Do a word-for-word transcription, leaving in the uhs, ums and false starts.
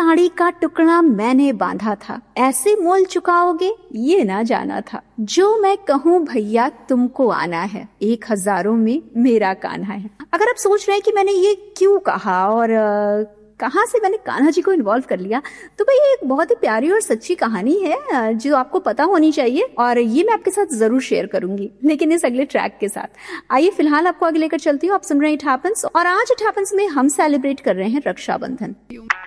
साड़ी का टुकड़ा मैंने बांधा था, ऐसे मोल चुकाओगे ये ना जाना था। जो मैं कहूँ भैया तुमको आना है, एक हजारों में मेरा कान्हा है। अगर आप सोच रहे हैं कि मैंने ये क्यों कहा और कहाँ से मैंने कान्हा जी को इन्वॉल्व कर लिया, तो भाई ये एक बहुत ही प्यारी और सच्ची कहानी है जो आपको पता होनी चाहिए और ये मैं आपके साथ जरूर शेयर करूंगी, लेकिन इस अगले ट्रैक के साथ। आइए फिलहाल आपको आगे लेकर चलती हूँ। आप सुन रहे हैं इट हैपेंस और आज इट हैपेंस में हम सेलिब्रेट कर रहे हैं रक्षाबंधन।